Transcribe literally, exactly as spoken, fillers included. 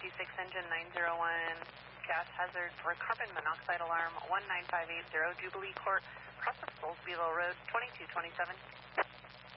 six engine nine zero one, gas hazard for carbon monoxide alarm one nine five eight zero, Jubilee Court, cross of Soulsville Road, twenty-two twenty-seven.